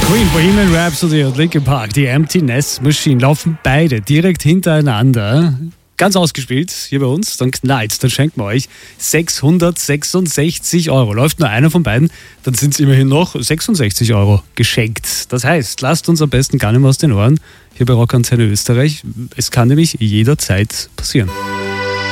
Queen, Bohemian Rhapsody und Linkin Park, die Empty Nest Machine, laufen beide direkt hintereinander. Ganz ausgespielt hier bei uns, dann knallt, dann schenken wir euch 666 Euro. Läuft nur einer von beiden, dann sind es immerhin noch 66 Euro geschenkt. Das heißt, lasst uns am besten gar nicht mehr aus den Ohren hier bei Rock Antenne Österreich. Es kann nämlich jederzeit passieren.